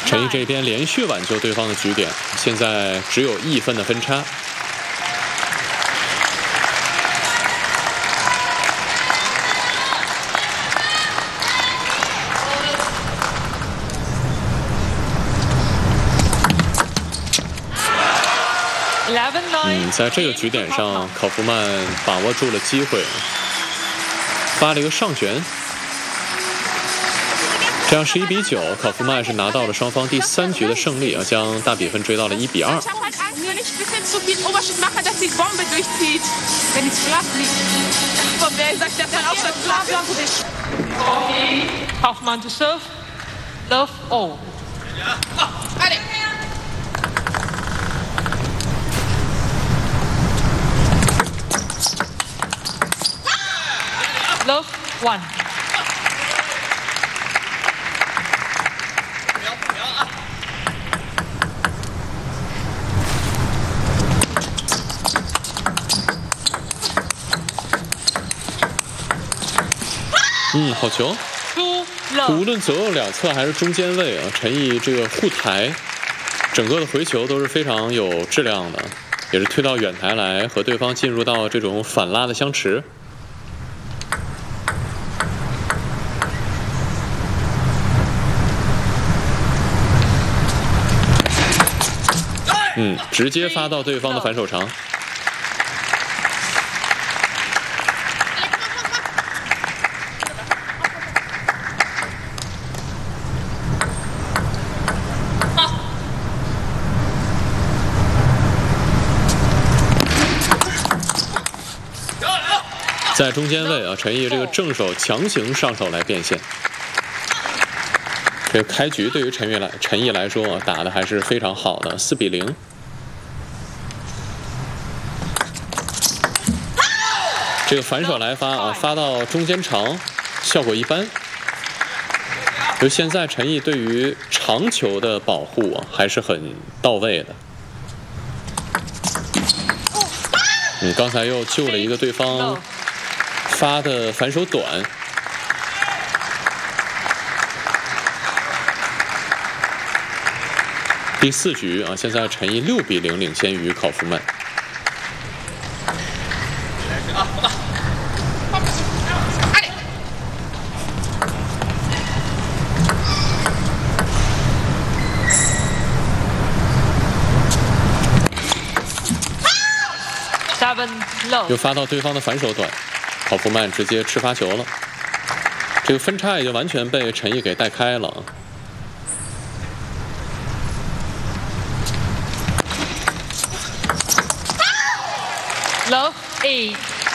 陈毅这边连续挽救对方的局点，现在只有1分的分差。在这个局点上，考夫曼把握住了机会，发了一个上旋。 这样11比9，考夫曼是拿到了双方第3局的胜利啊，将大比分追到了1比2。 Kaufmann to serve, love all. Love 1. 好球！无论左右两侧还是中间位啊，陈毅这个护台，整个的回球都是非常有质量的，也是推到远台来和对方进入到这种反拉的相持。直接发到对方的反手长。 在中间位啊，陈毅这个正手强行上手来变现。这个开局对于陈毅来说打的还是非常好的，4比0。这个反手来发啊，发到中间长，效果一般。就现在陈毅对于长球的保护啊，还是很到位的。 刚才又救了一个对方发的反手短，第4局啊，现在陈毅6比0领先于考夫曼。又发到对方的反手短，考夫曼直接吃发球了。这个分差已经完全被陈毅给带开了。 Love 8。